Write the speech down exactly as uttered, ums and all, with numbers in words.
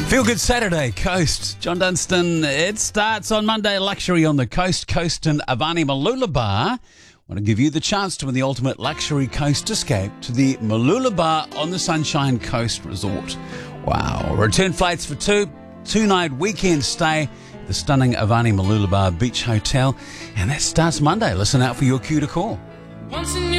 Feel Good Saturday, Coast. John Dunstan. It starts on Monday, luxury on the coast. Coast and Avani Mooloolaba want to give you the chance to win the ultimate luxury coast escape to the Mooloolaba on the Sunshine Coast Resort. Wow. Return flights for two, two-night weekend stay at the stunning Avani Mooloolaba Beach Hotel. And that starts Monday. Listen out for your cue to call.